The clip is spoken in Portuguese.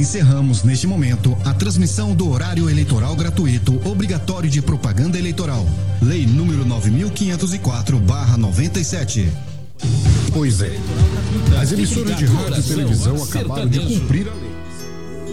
Encerramos neste momento a transmissão do horário eleitoral gratuito obrigatório de propaganda eleitoral. Lei número 9504/97. Pois é. As emissoras de rádio e televisão acabaram de cumprir a lei.